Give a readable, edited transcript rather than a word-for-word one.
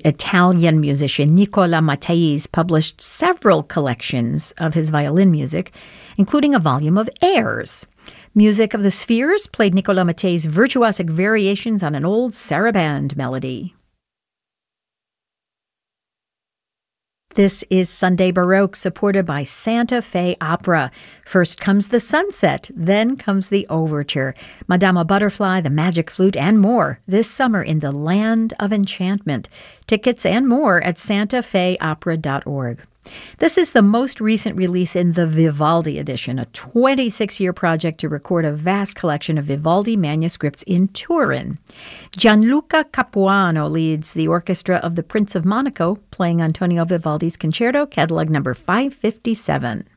Italian musician Nicola Matteis published several collections of his violin music, including a volume of airs. Music of the Spheres played Nicola Matteis' virtuosic variations on an old saraband melody. This is Sunday Baroque, supported by Santa Fe Opera. First comes the sunset, then comes the overture. Madama Butterfly, the Magic Flute, and more this summer in the Land of Enchantment. Tickets and more at santafeopera.org. This is the most recent release in the Vivaldi edition, a 26-year project to record a vast collection of Vivaldi manuscripts in Turin. Gianluca Capuano leads the orchestra of the Prince of Monaco, playing Antonio Vivaldi's Concerto, catalog number 557.